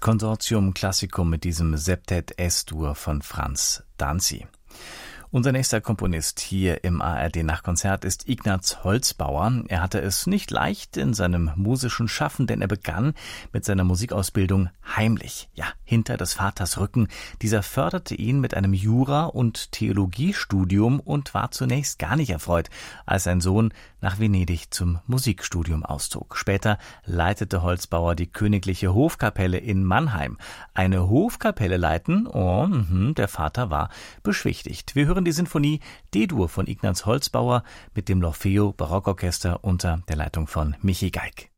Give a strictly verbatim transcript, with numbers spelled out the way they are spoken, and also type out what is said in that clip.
Konsortium Classicum mit diesem Septet S-Dur von Franz Danzi. Unser nächster Komponist hier im A R D-Nachtkonzert ist Ignaz Holzbauer. Er hatte es nicht leicht in seinem musischen Schaffen, denn er begann mit seiner Musikausbildung heimlich, ja, hinter des Vaters Rücken. Dieser förderte ihn mit einem Jura- und Theologiestudium und war zunächst gar nicht erfreut, als sein Sohn nach Venedig zum Musikstudium auszog. Später leitete Holzbauer die Königliche Hofkapelle in Mannheim. Eine Hofkapelle leiten, oh, mh, der Vater war beschwichtigt. Wir hören die Sinfonie D-Dur von Ignaz Holzbauer mit dem L'Orfeo Barockorchester unter der Leitung von Michi Geig.